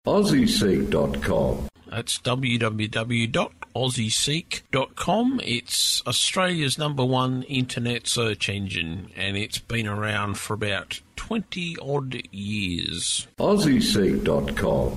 AussieSeek.com. That's www.aussieseek.com. It's Australia's #1 internet search engine, and it's been around for about 20-odd years. AussieSeek.com.